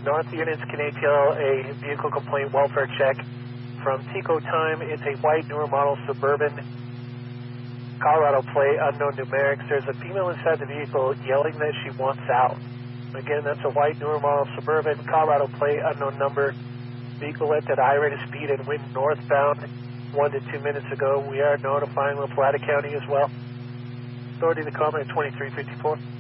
North units, can ATL a vehicle complaint welfare check from Tico Time. It's a white newer model Suburban, Colorado plate, unknown numerics. There's a female inside the vehicle yelling that she wants out. Again, that's a white newer model Suburban, Colorado plate, unknown number. Vehicle left at a high rate of speed and went northbound 1 to 2 minutes ago. We are notifying La Plata County as well. Authority to comment at 2354.